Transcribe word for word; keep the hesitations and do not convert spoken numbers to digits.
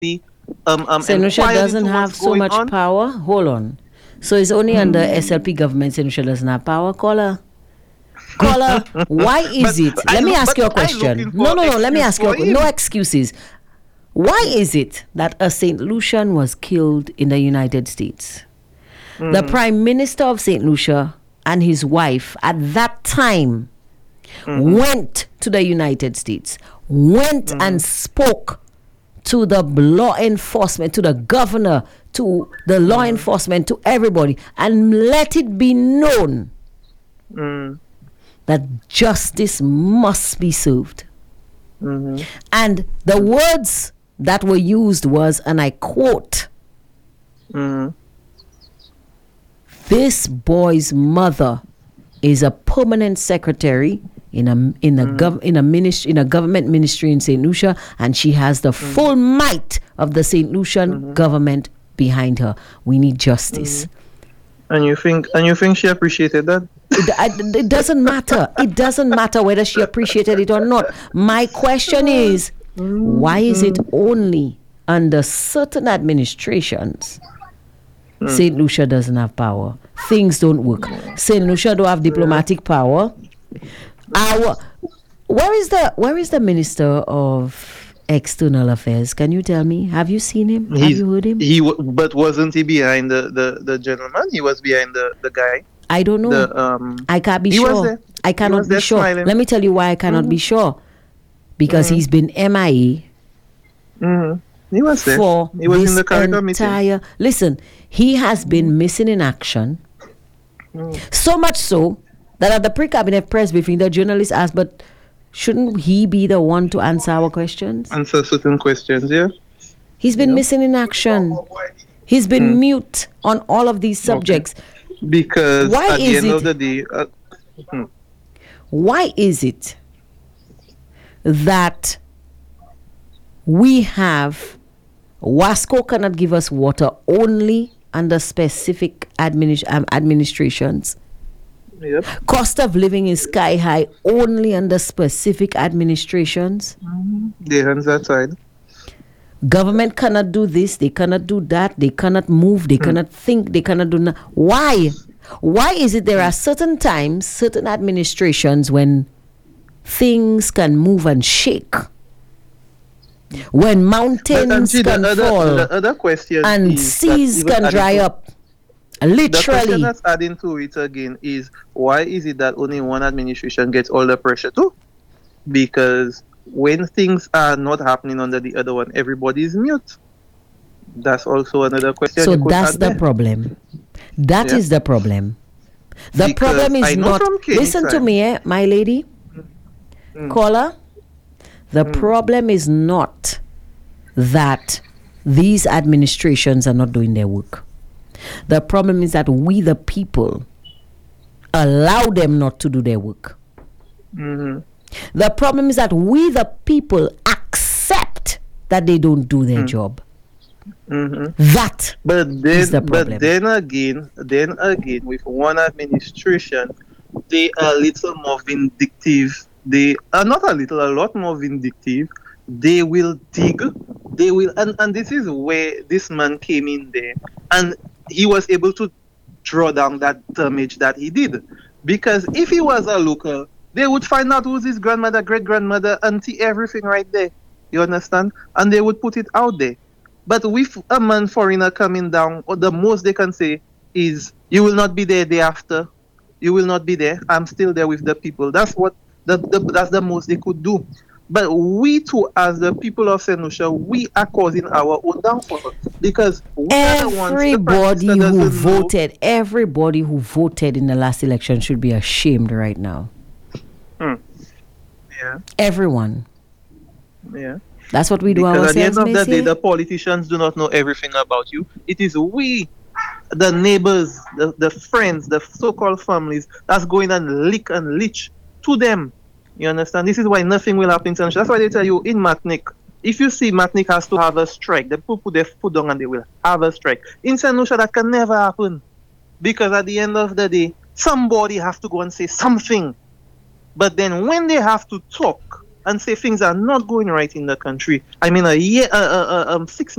um, um, Saint Lucia inquired doesn't into have what's so going much on? power. Hold on. So it's only under S L P government Saint Lucia doesn't have power. Caller, caller. Why is But it? I Let me look, ask but you a I question. looking No, for no, no. Let me excuse ask you. for A, no him. excuses. Why is it that a Saint Lucian was killed in the United States? Mm-hmm. The Prime Minister of Saint Lucia and his wife at that time mm-hmm. went to the United States, went mm-hmm. and spoke to the law enforcement, to the governor, to the law mm-hmm. enforcement, to everybody, and let it be known mm. that justice must be served. Mm-hmm. And the words that were used was, and I quote, mm-hmm. "This boy's mother is a permanent secretary in a in a mm. gov in a ministry in a government ministry in Saint Lucia, and she has the mm. full might of the Saint Lucian mm-hmm. government behind her. We need justice." Mm-hmm. And you think and you think she appreciated that? It, it doesn't matter. It doesn't matter whether she appreciated it or not. My question is, why is it only under certain administrations mm. Saint Lucia doesn't have power? Things don't work. Saint Lucia don't have diplomatic power. Our, where is the where is the Minister of External Affairs? Can you tell me? Have you seen him? He's, have you heard him? He but wasn't he behind the, the, the gentleman? He was behind the, the guy. I don't know. The, um, I can't be sure. I cannot be sure. Smiling. Let me tell you why I cannot mm-hmm. be sure. Because mm-hmm. he's been M I A mm-hmm. He was there. For he was this in the CARICOM entire meeting. Listen, he has been missing in action. Mm. So much so that at the pre-cabinet press briefing, the journalist asked, but shouldn't he be the one to answer our questions? Answer certain questions, yeah. He's been yeah. missing in action. He's been mm. mute on all of these subjects. Okay. Because why at is the end it, of the day... Uh, hmm. Why is it that we have... WASCO cannot give us water only under specific administ um, administrations. Yep. Cost of living is sky high only under specific administrations. Mm-hmm. Their hands are tied. Government cannot do this, they cannot do that, they cannot move, they mm. cannot think, they cannot do na- Why? Why is it there are certain times, certain administrations when things can move and shake? When mountains but, can the other, fall the other question and seas can dry to, up. Literally. The question that's adding to it again is, why is it that only one administration gets all the pressure too? Because when things are not happening under the other one, everybody is mute. That's also another question. So that's the there. problem. That yeah. is the problem. The because problem is not... Listen time. to me, eh, my lady. Mm. Caller. The mm. problem is not that these administrations are not doing their work. The problem is that we, the people, allow them not to do their work. Mm-hmm. The problem is that we, the people, accept that they don't do their mm. job. Mm-hmm. That but then, is the problem. But then again, then again, with one administration, they are a little more vindictive. They are not a little, a lot more vindictive. They will dig. They will, and, and this is where this man came in there, and he was able to draw down that damage that he did. Because if he was a local, they would find out who's his grandmother, great grandmother, auntie, everything right there. You understand? And they would put it out there. But with a man foreigner coming down, or the most they can say is, "You will not be there day after. You will not be there. I'm still there with the people." That's what. The, the, that's the most they could do. But we too, as the people of Saint Lucia, we are causing our own downfall. Because everybody who voted, know. everybody who voted in the last election should be ashamed right now. Hmm. Yeah. Everyone. Yeah. That's what we do because ourselves. At the end of the day, the politicians do not know everything about you. It is we, the neighbors, the, the friends, the so-called families, that's going and lick and leech to them. You understand? This is why nothing will happen. That's why they tell you in Matnik, if you see Matnik has to have a strike, the people put their foot down and they will have a strike. In Saint Lucia, that can never happen. Because at the end of the day, somebody has to go and say something. But then when they have to talk and say things are not going right in the country, I mean, a year, uh, uh, uh, um, six